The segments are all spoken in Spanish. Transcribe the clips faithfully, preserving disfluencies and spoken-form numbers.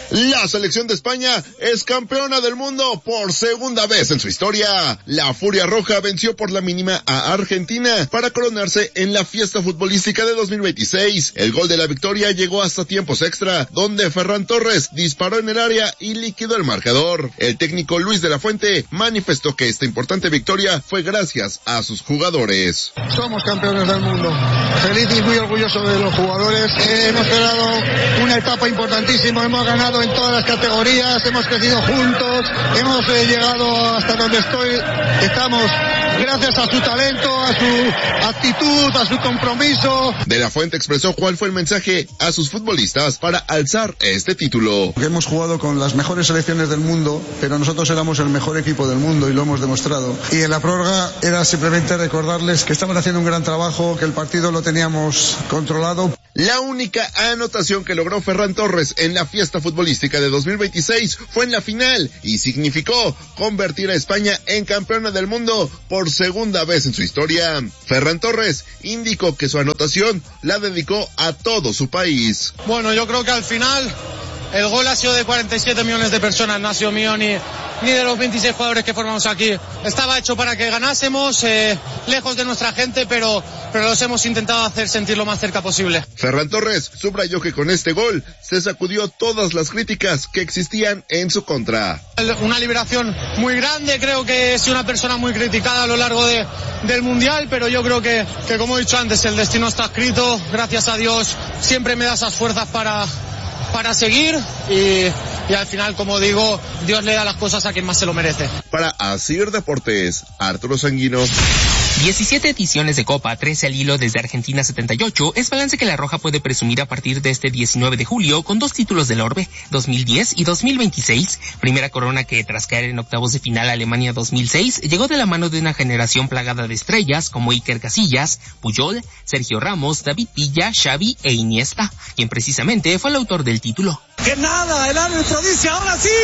La selección de España es campeona del mundo por segunda vez en su historia. La Furia Roja venció por la mínima a Argentina para coronarse en la fiesta futbolística de dos mil veintiséis. El gol de la victoria llegó hasta tiempos extra, donde Ferran Torres disparó en el área y liquidó el marcador. El técnico Luis de la Fuente manifestó que esta importante victoria fue gracias a sus jugadores. Somos campeones del mundo. Feliz y muy orgulloso de los jugadores. Eh, hemos cerrado una etapa importantísima, hemos ganado en todas las categorías, hemos crecido juntos, hemos eh, llegado hasta donde estoy, estamos gracias a su talento, a su actitud, a su compromiso. De la Fuente expresó cuál fue el mensaje a sus futbolistas para alzar este título. Hemos jugado con las mejores selecciones del mundo, pero nosotros éramos el mejor equipo del mundo y lo hemos demostrado. Y en la prórroga era simplemente recordarles que estaban haciendo un gran trabajo, que el partido lo teníamos controlado. La única anotación que logró Ferran Torres en la fiesta futbolística de dos mil veintiséis fue en la final y significó convertir a España en campeona del mundo por segunda vez en su historia. Ferran Torres indicó que su anotación la dedicó a todo su país. Bueno, yo creo que al final el gol ha sido de cuarenta y siete millones de personas, no ha sido mío ni, ni de los veintiséis jugadores que formamos aquí. Estaba hecho para que ganásemos, eh, lejos de nuestra gente, pero, pero los hemos intentado hacer sentir lo más cerca posible. Ferran Torres subrayó que con este gol se sacudió todas las críticas que existían en su contra. Una liberación muy grande, creo que he sido una persona muy criticada a lo largo de, del Mundial, pero yo creo que, que como he dicho antes, el destino está escrito, gracias a Dios siempre me da esas fuerzas para... para seguir y, y al final, como digo, Dios le da las cosas a quien más se lo merece. Para Asir Deportes, Arturo Sanguino. diecisiete ediciones de Copa, trece al hilo desde Argentina setenta y ocho, es balance que la Roja puede presumir a partir de este diecinueve de julio con dos títulos del Orbe, dos mil diez y dos mil veintiséis, primera corona que tras caer en octavos de final Alemania dos mil seis, llegó de la mano de una generación plagada de estrellas como Iker Casillas, Puyol, Sergio Ramos, David Villa, Xavi e Iniesta, quien precisamente fue el autor del título. Que nada, el árbitro dice ahora sí,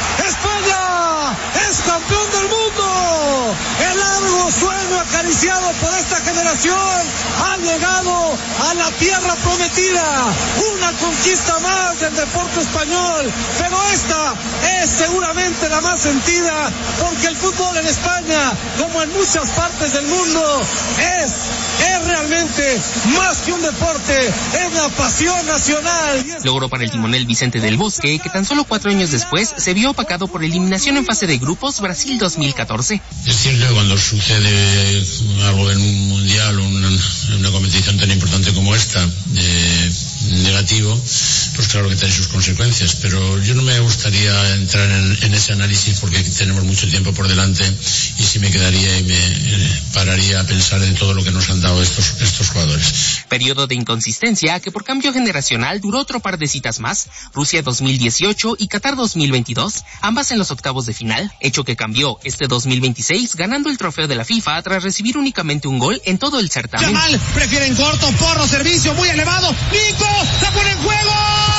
España es campeón del mundo. El largo sueño acariciado por esta generación ha llegado a la tierra prometida, una conquista más del deporte español, pero esta es seguramente la más sentida, porque el fútbol en España, como en muchas partes del mundo, es, es realmente más que un deporte, es la pasión nacional. Logro para el timonel Vicente del Bosque, que tan solo cuatro años después se vio opacado por eliminación en fase de grupos Brasil dos mil catorce. Es cierto que cuando sucede algo en un mundial o una, una competición tan importante como esta, eh, negativo, pues claro que tiene sus consecuencias, pero yo no me gustaría entrar en, en ese análisis porque tenemos mucho tiempo por delante y sí me quedaría y me eh, pararía a pensar en todo lo que nos han dado estos, estos jugadores. Periodo de inconsistencia que por cambio generacional duró otro par de citas más, Rusia dos mil dieciocho y Qatar dos mil veintidós, ambas en los octavos de final, hecho que cambió este dos mil veintiséis ganando el trofeo de la FIFA tras recibir únicamente un gol en todo el certamen. Yamal prefiere en corto, porro, servicio muy elevado, Nico, la pone en juego.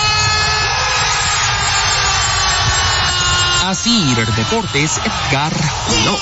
Así Deportes, Edgar López.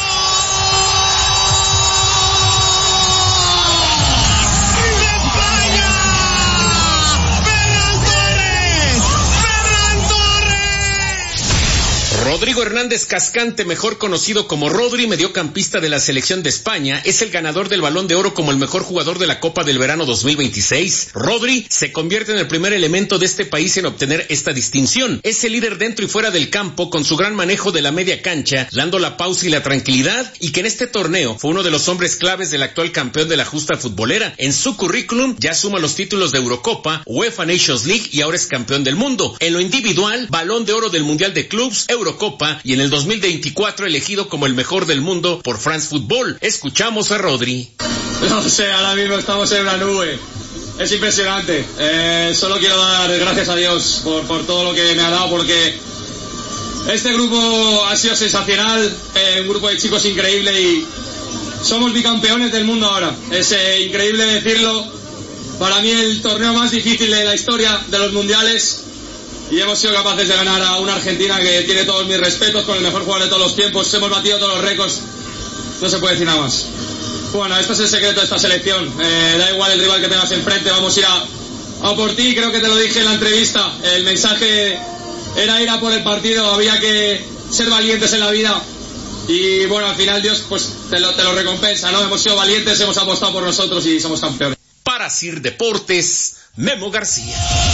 Rodrigo Hernández Cascante, mejor conocido como Rodri, mediocampista de la selección de España, es el ganador del Balón de Oro como el mejor jugador de la Copa del Verano dos mil veintiséis. Rodri se convierte en el primer elemento de este país en obtener esta distinción. Es el líder dentro y fuera del campo con su gran manejo de la media cancha, dando la pausa y la tranquilidad, y que en este torneo fue uno de los hombres claves del actual campeón de la justa futbolera. En su currículum ya suma los títulos de Eurocopa, UEFA Nations League y ahora es campeón del mundo. En lo individual, Balón de Oro del Mundial de Clubs, Eurocopa, y en el dos mil veinticuatro elegido como el mejor del mundo por France Football. Escuchamos a Rodri. No sé, ahora mismo estamos en una nube. Es impresionante. Eh, solo quiero dar gracias a Dios por, por todo lo que me ha dado, porque este grupo ha sido sensacional, eh, un grupo de chicos increíble y somos bicampeones del mundo ahora. Es eh, increíble decirlo. Para mí el torneo más difícil de la historia de los mundiales. Y hemos sido capaces de ganar a una Argentina que tiene todos mis respetos, con el mejor jugador de todos los tiempos. Hemos batido todos los récords. No se puede decir nada más. Bueno, esto es el secreto de esta selección. Eh, da igual el rival que tengas enfrente, vamos a ir a, a por ti. Creo que te lo dije en la entrevista. El mensaje era ir a por el partido, había que ser valientes en la vida. Y bueno, al final Dios pues te lo, te lo recompensa, ¿no? Hemos sido valientes, hemos apostado por nosotros y somos campeones. Para Sir Deportes, Memo García.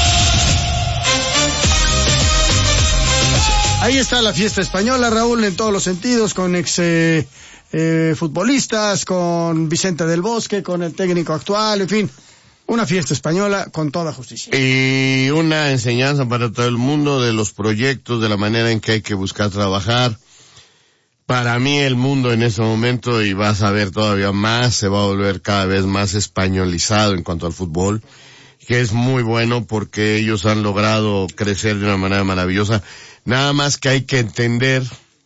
Ahí está la fiesta española, Raúl, en todos los sentidos, con ex eh, eh, futbolistas, con Vicente del Bosque, con el técnico actual, en fin, una fiesta española con toda justicia. Y una enseñanza para todo el mundo de los proyectos, de la manera en que hay que buscar trabajar. Para mí el mundo en ese momento, y vas a ver todavía más, se va a volver cada vez más españolizado en cuanto al fútbol, que es muy bueno porque ellos han logrado crecer de una manera maravillosa. Nada más que hay que entender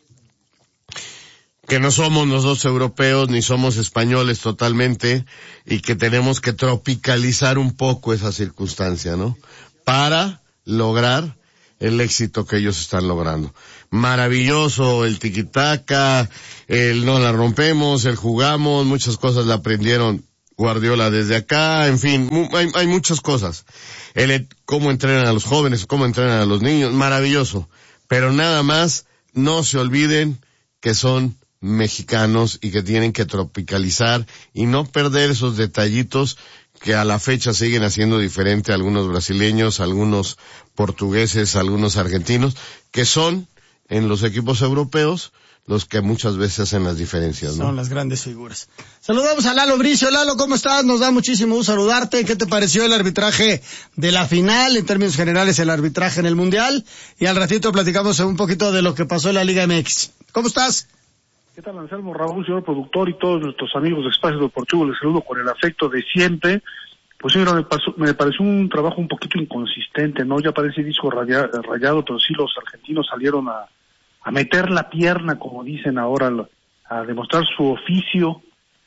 que no somos nosotros europeos ni somos españoles totalmente y que tenemos que tropicalizar un poco esa circunstancia, ¿no? Para lograr el éxito que ellos están logrando. Maravilloso el tiquitaca, el no la rompemos, el jugamos, muchas cosas la aprendieron Guardiola desde acá, en fin, hay, hay muchas cosas. El cómo entrenan a los jóvenes, cómo entrenan a los niños, maravilloso. Pero nada más, no se olviden que son mexicanos y que tienen que tropicalizar y no perder esos detallitos que a la fecha siguen haciendo diferente a algunos brasileños, a algunos portugueses, a algunos argentinos, que son en los equipos europeos los que muchas veces hacen las diferencias, ¿no? Son las grandes figuras. Saludamos a Lalo Bricio. Lalo, ¿cómo estás? Nos da muchísimo gusto saludarte. ¿Qué te pareció el arbitraje de la final? En términos generales, el arbitraje en el Mundial. Y al ratito platicamos un poquito de lo que pasó en la Liga M X. ¿Cómo estás? ¿Qué tal, Anselmo, Raúl, señor productor y todos nuestros amigos de Espacio Deportivo? Les saludo con el afecto de siempre. Pues señora, me, pasó, me pareció un trabajo un poquito inconsistente, ¿no? Ya parece disco raya, rayado, pero sí los argentinos salieron a a meter la pierna, como dicen ahora, a demostrar su oficio,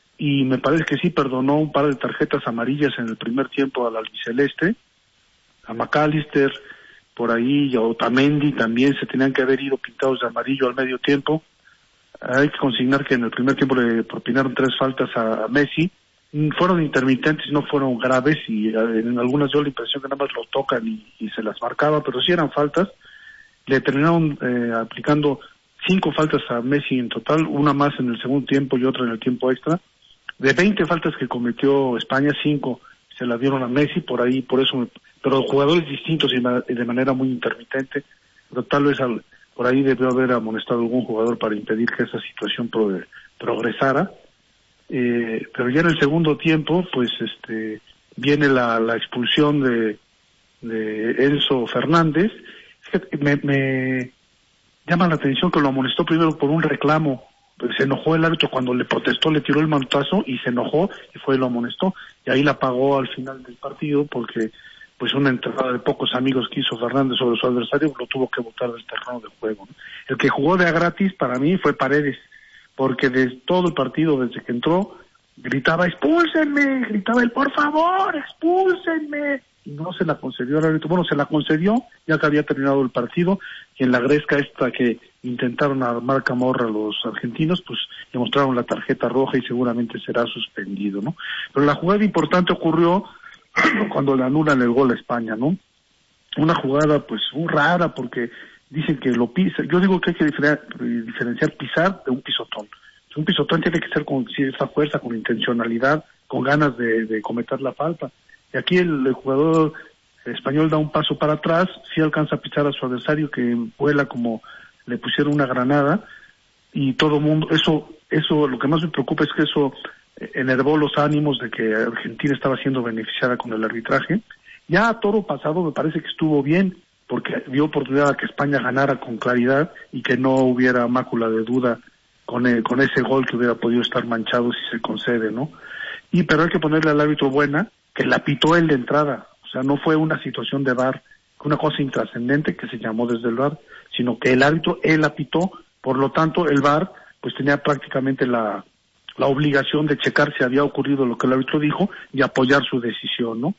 y me parece que sí perdonó un par de tarjetas amarillas en el primer tiempo al albiceleste, a McAllister, por ahí, y a Otamendi también se tenían que haber ido pintados de amarillo al medio tiempo. Hay que consignar que en el primer tiempo le propinaron tres faltas a, a Messi, fueron intermitentes, no fueron graves, y en algunas dio la impresión que nada más lo tocan y, y se las marcaba, pero sí eran faltas. Le terminaron eh, aplicando cinco faltas a Messi en total, una más en el segundo tiempo y otra en el tiempo extra. De veinte faltas que cometió España, cinco se las dieron a Messi, por ahí, por eso, me, pero jugadores distintos y de manera muy intermitente, pero tal vez al, por ahí debió haber amonestado algún jugador para impedir que esa situación pro, progresara. Eh, pero ya en el segundo tiempo, pues este viene la, la expulsión de, de Enzo Fernández. Me, me llama la atención que lo amonestó primero por un reclamo. Se enojó el árbitro cuando le protestó, le tiró el mantazo y se enojó y fue y lo amonestó. Y ahí la pagó al final del partido porque pues una entrada de pocos amigos que hizo Fernández sobre su adversario lo tuvo que botar del terreno de juego, ¿no? El que jugó de a gratis para mí fue Paredes, porque desde todo el partido, desde que entró, gritaba expúlsenme, gritaba él, por favor, expúlsenme. Y no se la concedió al árbitro. Bueno, se la concedió ya que había terminado el partido, y en la gresca esta que intentaron armar camorra los argentinos, pues le mostraron la tarjeta roja y seguramente será suspendido, ¿no? Pero la jugada importante ocurrió cuando le anulan el gol a España, ¿no? Una jugada pues muy rara porque dicen que lo pisa. Yo digo que hay que diferenciar pisar de un pisotón. Un pisotón tiene que ser con cierta fuerza, con intencionalidad, con ganas de, de cometer la falta. Y aquí el, el jugador español da un paso para atrás, sí alcanza a pisar a su adversario que vuela como le pusieron una granada, y todo el mundo, eso, eso, lo que más me preocupa es que eso enervó los ánimos de que Argentina estaba siendo beneficiada con el arbitraje. Ya a toro pasado me parece que estuvo bien, porque dio oportunidad a que España ganara con claridad y que no hubiera mácula de duda con, el, con ese gol que hubiera podido estar manchado si se concede, ¿no? Y pero hay que ponerle al árbitro buena, que la pitó él de entrada, o sea, no fue una situación de V A R, una cosa intrascendente que se llamó desde el V A R, sino que el árbitro, él la pitó, por lo tanto el V A R pues tenía prácticamente la, la obligación de checar si había ocurrido lo que el árbitro dijo y apoyar su decisión, ¿no?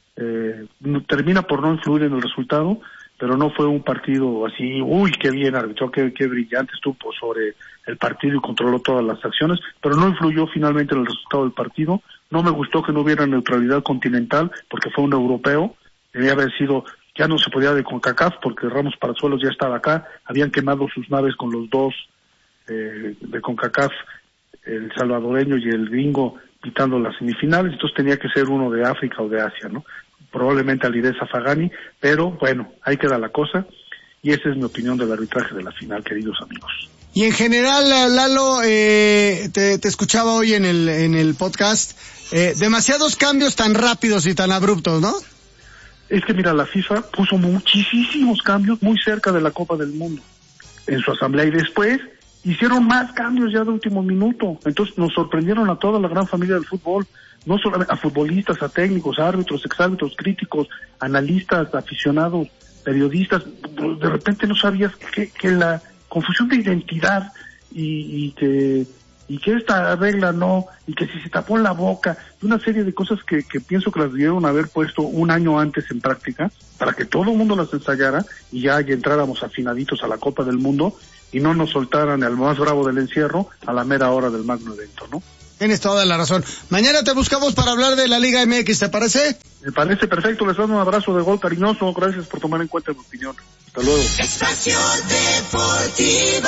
Eh, termina por no influir en el resultado, pero no fue un partido así, uy, qué bien arbitró, qué, qué brillante estuvo sobre el partido y controló todas las acciones, pero no influyó finalmente en el resultado del partido. No me gustó que no hubiera neutralidad continental, porque fue un europeo, debía haber sido ya no se podía de CONCACAF porque Ramos Palazuelos ya estaba acá, habían quemado sus naves con los dos eh, de CONCACAF, el salvadoreño y el gringo, pitando las semifinales, entonces tenía que ser uno de África o de Asia, ¿no? Probablemente Alireza Afagani, pero bueno, ahí queda la cosa, y esa es mi opinión del arbitraje de la final, queridos amigos. Y en general, Lalo, eh, te, te escuchaba hoy en el, en el podcast, eh, demasiados cambios tan rápidos y tan abruptos, ¿no? Es que mira, la FIFA puso muchísimos cambios muy cerca de la Copa del Mundo en su asamblea, y después hicieron más cambios ya de último minuto. Entonces nos sorprendieron a toda la gran familia del fútbol, no solamente a futbolistas, a técnicos, a árbitros, exárbitros, críticos, analistas, aficionados, periodistas. De repente no sabías que, que la confusión de identidad y, y que y que esta regla no, y que si se tapó la boca, una serie de cosas que, que pienso que las debieron haber puesto un año antes en práctica, para que todo el mundo las ensayara y ya, ya entráramos afinaditos a la Copa del Mundo y no nos soltaran al más bravo del encierro a la mera hora del magno evento, ¿no? Tienes toda la razón. Mañana te buscamos para hablar de la Liga M X, ¿te parece? Me parece perfecto, les mando un abrazo de gol cariñoso, gracias por tomar en cuenta mi opinión. Hasta luego. Espacio Deportivo.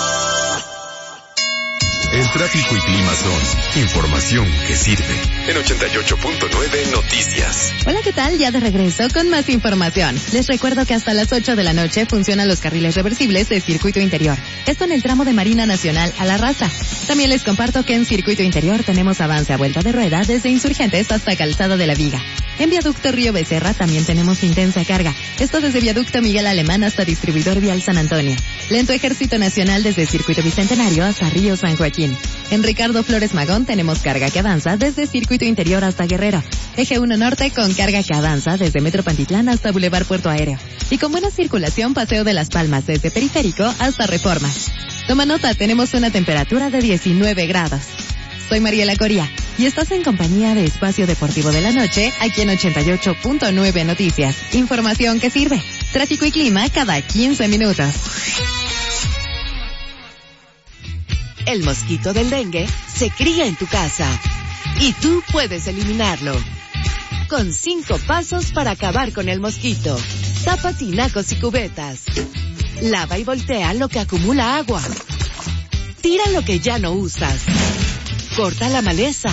El tráfico y clima son información que sirve. En ochenta y ocho punto nueve Noticias. Hola, ¿qué tal? Ya de regreso con más información. Les recuerdo que hasta las ocho de la noche funcionan los carriles reversibles de Circuito Interior. Esto en el tramo de Marina Nacional a La Raza. También les comparto que en Circuito Interior tenemos avance a vuelta de rueda desde Insurgentes hasta Calzada de la Viga. En Viaducto Río Becerra también tenemos intensa carga. Esto desde Viaducto Miguel Alemán hasta Distribuidor Vial San Antonio. Lento Ejército Nacional desde Circuito Bicentenario hasta Río San Joaquín. En Ricardo Flores Magón tenemos carga que avanza desde Circuito Interior hasta Guerrero. Eje uno Norte con carga que avanza desde Metro Pantitlán hasta Boulevard Puerto Aéreo. Y con buena circulación Paseo de las Palmas desde Periférico hasta Reforma. Toma nota, tenemos una temperatura de diecinueve grados. Soy Mariela Coria y estás en compañía de Espacio Deportivo de la Noche aquí en ochenta y ocho punto nueve Noticias. Información que sirve. Tráfico y clima cada quince minutos. El mosquito del dengue se cría en tu casa y tú puedes eliminarlo. Con cinco pasos para acabar con el mosquito. Tapa tinacos y cubetas. Lava y voltea lo que acumula agua. Tira lo que ya no usas. Corta la maleza.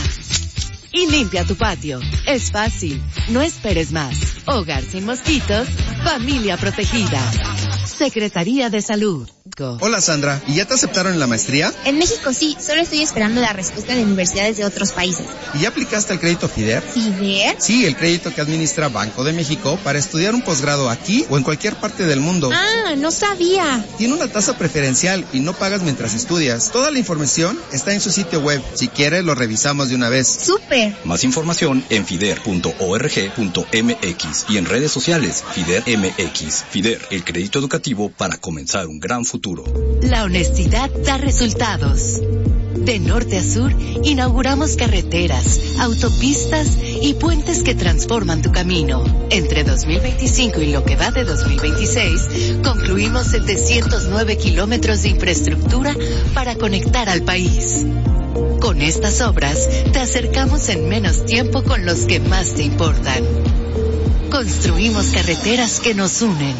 Y limpia tu patio. Es fácil. No esperes más. Hogar sin mosquitos. Familia protegida. Secretaría de Salud. Hola Sandra, ¿y ya te aceptaron en la maestría? En México sí, solo estoy esperando la respuesta de universidades de otros países. ¿Y ya aplicaste al crédito FIDER? ¿FIDER? Sí, el crédito que administra Banco de México para estudiar un posgrado aquí o en cualquier parte del mundo. Ah, no sabía. Tiene una tasa preferencial y no pagas mientras estudias. Toda la información está en su sitio web. Si quieres, lo revisamos de una vez. ¡Súper! Más información en fider punto org punto mx y en redes sociales FIDER M X. FIDER, el crédito educativo para comenzar un gran futuro. La honestidad da resultados. De norte a sur, inauguramos carreteras, autopistas y puentes que transforman tu camino. Entre dos mil veinticinco y lo que va de dos mil veintiséis, concluimos setecientos nueve kilómetros de infraestructura para conectar al país. Con estas obras, te acercamos en menos tiempo con los que más te importan. Construimos carreteras que nos unen.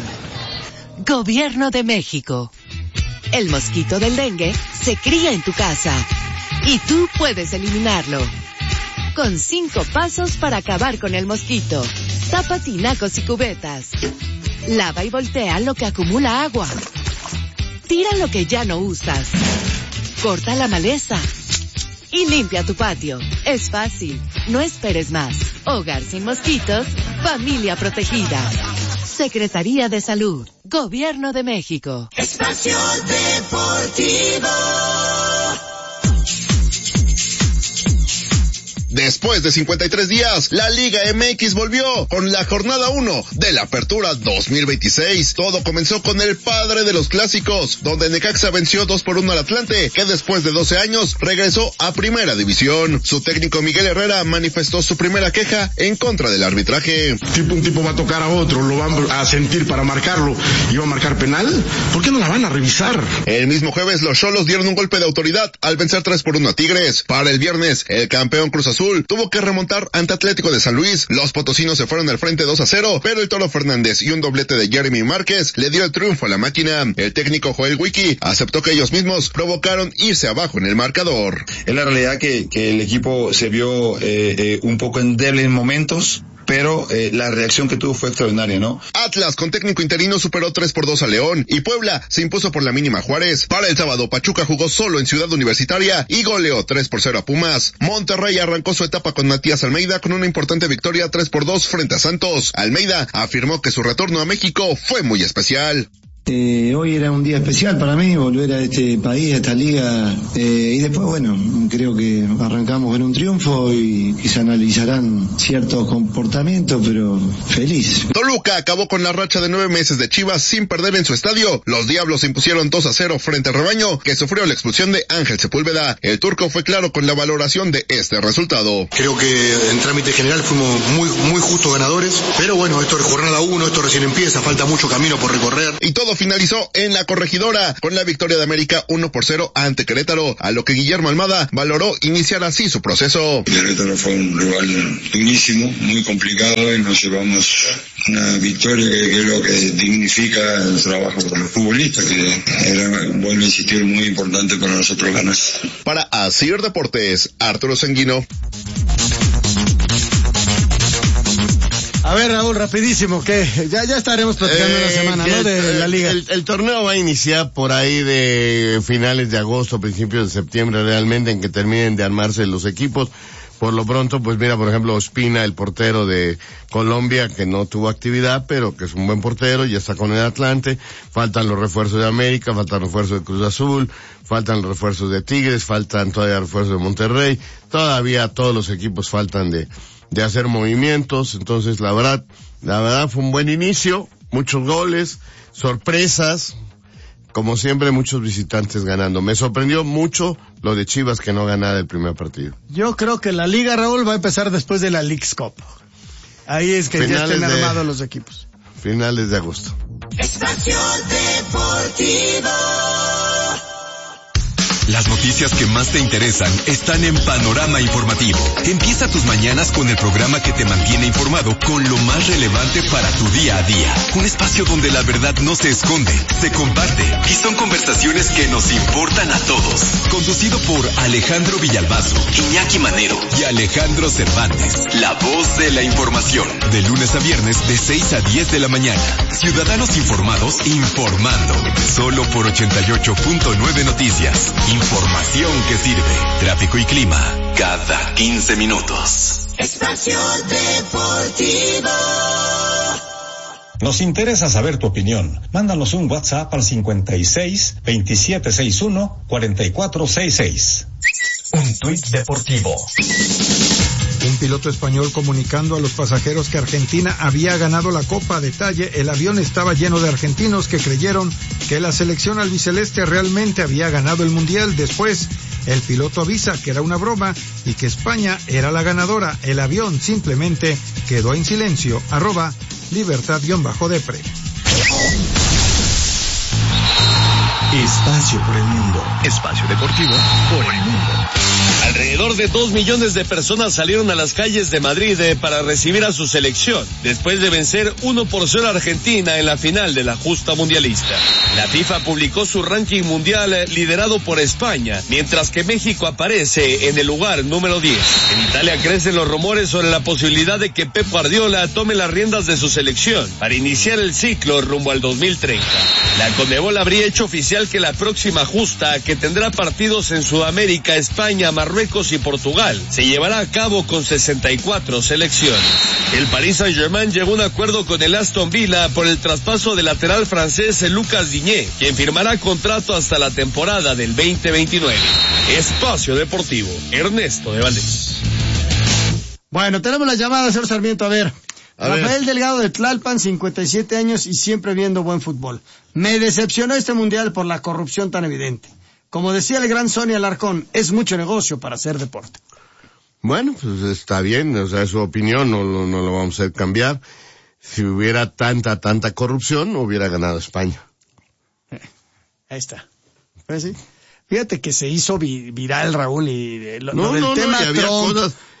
Gobierno de México. El mosquito del dengue se cría en tu casa y tú puedes eliminarlo. Con cinco pasos para acabar con el mosquito. Tapa tinacos y cubetas. Lava y voltea lo que acumula agua. Tira lo que ya no usas. Corta la maleza. Y limpia tu patio. Es fácil. No esperes más. Hogar sin mosquitos. Familia protegida. Secretaría de Salud. Gobierno de México. Espacio Deportivo. Después de cincuenta y tres días, la Liga M X volvió con la jornada uno de la Apertura dos mil veintiséis. Todo comenzó con el padre de los clásicos, donde Necaxa venció dos por uno al Atlante, que después de doce años regresó a Primera División. Su técnico Miguel Herrera manifestó su primera queja en contra del arbitraje. Tipo un tipo va a tocar a otro, lo van a sentir para marcarlo y va a marcar penal. ¿Por qué no la van a revisar? El mismo jueves los Xolos dieron un golpe de autoridad al vencer tres por uno a Tigres. Para el viernes, el campeón Cruz Azul Azul tuvo que remontar ante Atlético de San Luis. Los potosinos se fueron al frente dos a cero, pero el Toro Fernández y un doblete de Jeremy Márquez le dio el triunfo a la máquina. El técnico Joel Wiki aceptó que ellos mismos provocaron irse abajo en el marcador. Es la realidad que, que el equipo se vio eh, eh, un poco endeble en momentos, pero eh, la reacción que tuvo fue extraordinaria, ¿no? Atlas, con técnico interino, superó tres por dos a León, y Puebla se impuso por la mínima a Juárez. Para el sábado, Pachuca jugó solo en Ciudad Universitaria y goleó tres por cero a Pumas. Monterrey arrancó su etapa con Matías Almeida con una importante victoria tres por dos frente a Santos. Almeida afirmó que su retorno a México fue muy especial. Eh, hoy era un día especial para mí, volver a este país, a esta liga, eh, y después, bueno, creo que arrancamos con un triunfo y, y se analizarán ciertos comportamientos, pero feliz. Toluca acabó con la racha de nueve meses de Chivas sin perder en su estadio. Los Diablos se impusieron dos a cero frente al rebaño, que sufrió la expulsión de Ángel Sepúlveda. El turco fue claro con la valoración de este resultado. Creo que en trámite general fuimos muy, muy justos ganadores, pero bueno, esto es jornada uno, esto recién empieza, falta mucho camino por recorrer. Y todo finalizó en la Corregidora con la victoria de América uno por cero ante Querétaro, a lo que Guillermo Almada valoró iniciar así su proceso. Querétaro fue un rival durísimo, muy complicado, y nos llevamos una victoria que creo que dignifica el trabajo de los futbolistas, que era, vuelvo a insistir, muy importante para nosotros ganar. Para Asir Deportes, Arturo Sanguino. A ver, Raúl, rapidísimo, que ya ya estaremos platicando eh, la semana, ¿no? De el, la liga. El, el torneo va a iniciar por ahí de finales de agosto, principios de septiembre, realmente, en que terminen de armarse los equipos. Por lo pronto, pues mira, por ejemplo, Ospina, el portero de Colombia, que no tuvo actividad, pero que es un buen portero, ya está con el Atlante. Faltan los refuerzos de América, faltan los refuerzos de Cruz Azul, faltan los refuerzos de Tigres, faltan todavía refuerzos de Monterrey. Todavía todos los equipos faltan de de hacer movimientos. Entonces, la verdad, la verdad fue un buen inicio, muchos goles, sorpresas, como siempre, muchos visitantes ganando. Me sorprendió mucho lo de Chivas, que no ganara el primer partido. Yo creo que la liga, Raúl, va a empezar después de la Leagues Cup. Ahí es que finales ya estén de, armados los equipos. Finales de agosto. Espacio Deportivo. Las noticias que más te interesan están en Panorama Informativo. Empieza tus mañanas con el programa que te mantiene informado con lo más relevante para tu día a día. Un espacio donde la verdad no se esconde, se comparte y son conversaciones que nos importan a todos. Conducido por Alejandro Villalbazo, Iñaki Manero y Alejandro Cervantes. La voz de la información. De lunes a viernes de seis a diez de la mañana. Ciudadanos informados informando. Solo por ochenta y ocho punto nueve Noticias. Información que sirve. Tráfico y clima cada quince minutos. Espacio Deportivo. Nos interesa saber tu opinión. Mándanos un WhatsApp al cincuenta y seis, veintisiete sesenta y uno, cuarenta y cuatro sesenta y seis. Un tuit deportivo. Un piloto español comunicando a los pasajeros que Argentina había ganado la Copa. Detalle, el avión estaba lleno de argentinos que creyeron que la selección albiceleste realmente había ganado el Mundial. Después, el piloto avisa que era una broma y que España era la ganadora. El avión simplemente quedó en silencio. Arroba libertad-depre. Espacio por el mundo. Espacio deportivo por el mundo. Alrededor de dos millones de personas salieron a las calles de Madrid eh, para recibir a su selección, después de vencer uno por cero a Argentina en la final de la justa mundialista. La FIFA publicó su ranking mundial eh, liderado por España, mientras que México aparece en el lugar número diez. En Italia crecen los rumores sobre la posibilidad de que Pep Guardiola tome las riendas de su selección para iniciar el ciclo rumbo al dos mil treinta. La Conmebol habría hecho oficial que la próxima justa, que tendrá partidos en Sudamérica, España, Marruecos y Portugal, se llevará a cabo con sesenta y cuatro selecciones. El Paris Saint-Germain llegó a un acuerdo con el Aston Villa por el traspaso del lateral francés Lucas Digne, quien firmará contrato hasta la temporada del veinte veintinueve. Espacio Deportivo, Ernesto de Valdés. Bueno, tenemos las llamadas, señor Sarmiento, a ver. A Rafael ver. Delgado de Tlalpan, cincuenta y siete años y siempre viendo buen fútbol. Me decepcionó este mundial por la corrupción tan evidente. Como decía el gran Sonia Alarcón, es mucho negocio para hacer deporte. Bueno, pues está bien, o sea, es su opinión, no, no, no lo vamos a cambiar. Si hubiera tanta, tanta corrupción, hubiera ganado España. Eh, ahí está. Pues sí. Fíjate que se hizo vi- viral, Raúl, y eh, lo, No, lo del no, tema no, y había Trump, cosas,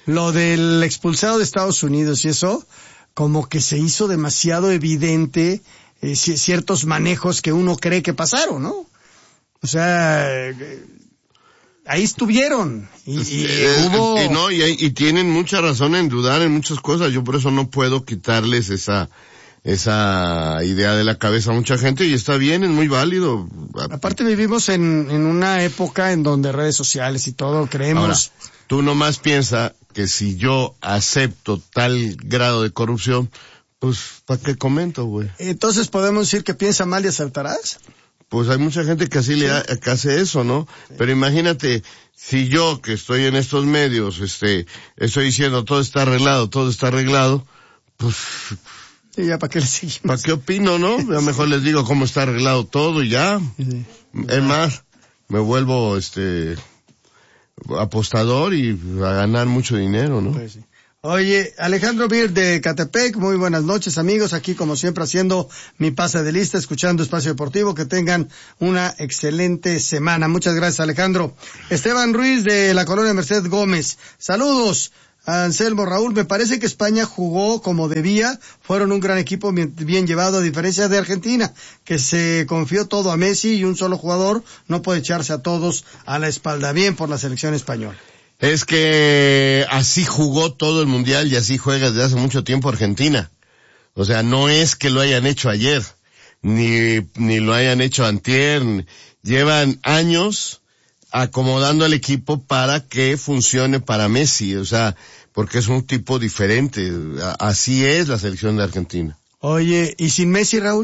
lo del expulsado de Estados Unidos y eso, como que se hizo demasiado evidente eh, ciertos manejos que uno cree que pasaron, ¿no? O sea, eh, ahí estuvieron y, y eh, hubo... Y, no, y, y tienen mucha razón en dudar en muchas cosas. Yo por eso no puedo quitarles esa esa idea de la cabeza a mucha gente y está bien, es muy válido. Aparte vivimos en, en una época en donde redes sociales y todo creemos... Ahora, tú nomás piensa que si yo acepto tal grado de corrupción, pues, ¿para qué comento, güey? Entonces, ¿podemos decir que piensa mal y acertarás? Pues hay mucha gente que así sí. le ha, que hace eso, ¿no? Sí. Pero imagínate, si yo, que estoy en estos medios, este, estoy diciendo todo está arreglado, todo está arreglado, pues... Sí, ya, ¿para qué les seguimos? ¿Para qué opino, no? Ya mejor les digo cómo está arreglado todo y ya. Sí. Es más, me vuelvo, este... apostador y a ganar mucho dinero, ¿no? Pues sí. Oye, Alejandro Bir de Catepec, muy buenas noches amigos, aquí como siempre haciendo mi pase de lista, escuchando Espacio Deportivo, que tengan una excelente semana. Muchas gracias, Alejandro. Esteban Ruiz de la colonia Merced Gómez, saludos. Anselmo, Raúl, me parece que España jugó como debía, fueron un gran equipo bien, bien llevado, a diferencia de Argentina, que se confió todo a Messi y un solo jugador no puede echarse a todos a la espalda. Bien por la selección española. Es que así jugó todo el mundial y así juega desde hace mucho tiempo Argentina. O sea, no es que lo hayan hecho ayer, ni, ni lo hayan hecho antier, llevan años acomodando al equipo para que funcione para Messi, o sea, porque es un tipo diferente. Así es la selección de Argentina. Oye, ¿y sin Messi, Raúl?